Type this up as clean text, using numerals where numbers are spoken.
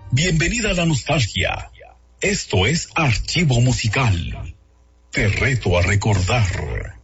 Bienvenida a la nostalgia. Esto es Archivo Musical. Te reto a recordar.